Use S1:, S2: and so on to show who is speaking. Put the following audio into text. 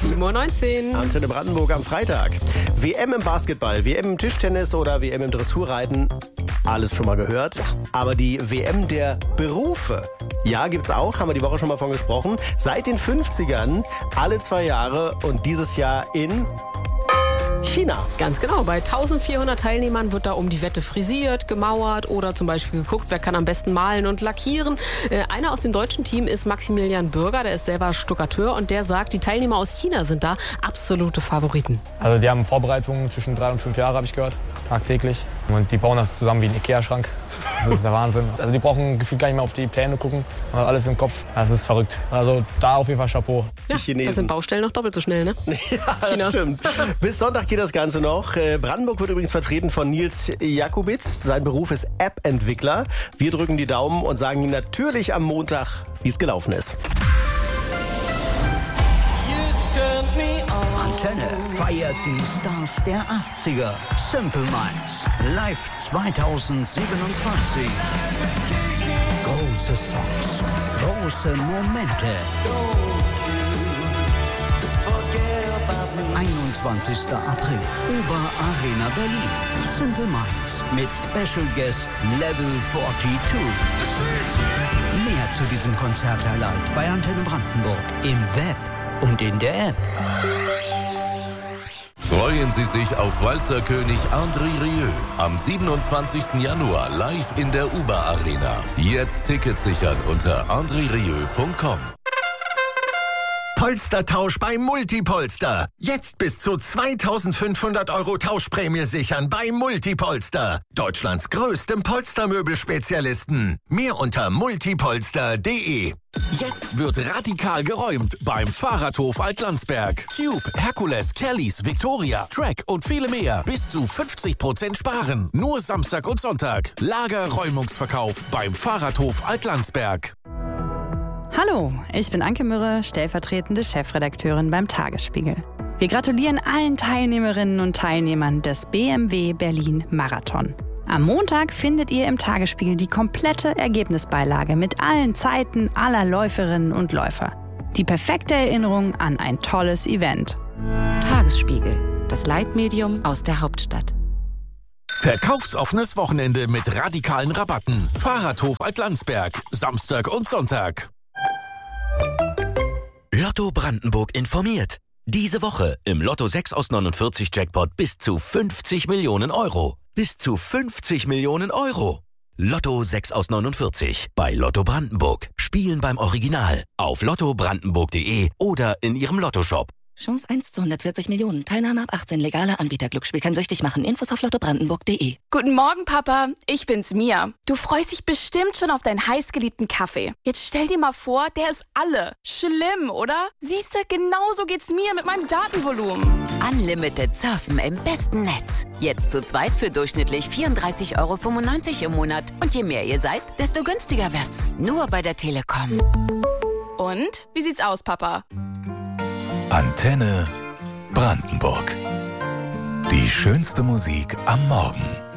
S1: 7:19 Uhr.
S2: Antenne Brandenburg am Freitag. WM im Basketball, WM im Tischtennis oder WM im Dressurreiten. Alles schon mal gehört. Aber die WM der Berufe, ja, gibt's auch, haben wir die Woche schon mal von gesprochen. Seit den 50ern, alle 2 Jahre und dieses Jahr in China.
S1: Ganz genau, bei 1400 Teilnehmern wird da um die Wette frisiert, gemauert oder zum Beispiel geguckt, wer kann am besten malen und lackieren. Einer aus dem deutschen Team ist Maximilian Bürger, der ist selber Stuckateur und der sagt, die Teilnehmer aus China sind da absolute Favoriten.
S3: Also die haben Vorbereitungen zwischen 3 und 5 Jahre, habe ich gehört, tagtäglich. Und die bauen das zusammen wie ein Ikea-Schrank. Das ist der Wahnsinn. Also die brauchen gefühlt gar nicht mehr auf die Pläne gucken. Man hat alles im Kopf. Das ist verrückt. Also da auf jeden Fall Chapeau.
S1: Ja,
S2: Die Chinesen.
S1: das sind Baustellen noch doppelt so schnell, ne?
S2: Ja, das
S1: China.
S2: stimmt. Bis Sonntag geht das Ganze noch. Brandenburg wird übrigens vertreten von Nils Jakubitz. Sein Beruf ist App-Entwickler. Wir drücken die Daumen und sagen Ihnen natürlich am Montag, wie es gelaufen ist.
S4: Antenne feiert die Stars der 80er. Simple Minds. Live 2027. Große Songs. Große Momente. 21. April. Oberarena Berlin. Simple Minds mit Special Guest Level 42. Mehr zu diesem Konzert-Highlight bei Antenne Brandenburg im Web und in der App.
S5: Freuen Sie sich auf Walzerkönig André Rieu am 27. Januar live in der Oberarena. Jetzt Tickets sichern unter andrerieu.com.
S6: Polstertausch bei Multipolster. Jetzt bis zu 2.500 € Tauschprämie sichern bei Multipolster. Deutschlands größtem Polstermöbelspezialisten. Mehr unter multipolster.de.
S5: Jetzt wird radikal geräumt beim Fahrradhof Altlandsberg. Cube, Hercules, Kellys, Victoria, Track und viele mehr. Bis zu 50% sparen. Nur Samstag und Sonntag. Lagerräumungsverkauf beim Fahrradhof Altlandsberg.
S7: Hallo, ich bin Anke Mürre, stellvertretende Chefredakteurin beim Tagesspiegel. Wir gratulieren allen Teilnehmerinnen und Teilnehmern des BMW Berlin Marathon. Am Montag findet ihr im Tagesspiegel die komplette Ergebnisbeilage mit allen Zeiten aller Läuferinnen und Läufer. Die perfekte Erinnerung an ein tolles Event.
S8: Tagesspiegel, das Leitmedium aus der Hauptstadt.
S5: Verkaufsoffenes Wochenende mit radikalen Rabatten. Fahrradhof Altlandsberg, Samstag und Sonntag.
S9: Lotto Brandenburg informiert. Diese Woche im Lotto 6 aus 49 Jackpot bis zu 50 Millionen €. Bis zu 50 Millionen €. Lotto 6 aus 49 bei Lotto Brandenburg. Spielen beim Original auf lottobrandenburg.de oder in Ihrem Lottoshop.
S8: Chance 1 zu 140 Millionen. Teilnahme ab 18. Legaler Anbieter. Glücksspiel kann süchtig machen. Infos auf lottobrandenburg.de.
S10: Guten Morgen, Papa. Ich bin's, Mia. Du freust dich bestimmt schon auf deinen heißgeliebten Kaffee. Jetzt stell dir mal vor, der ist alle. Schlimm, oder? Siehste, genauso geht's mir mit meinem Datenvolumen.
S11: Unlimited Surfen im besten Netz. Jetzt zu zweit für durchschnittlich 34,95 € im Monat. Und je mehr ihr seid, desto günstiger wird's. Nur bei der Telekom.
S10: Und? Wie sieht's aus, Papa?
S5: Antenne Brandenburg. Die schönste Musik am Morgen.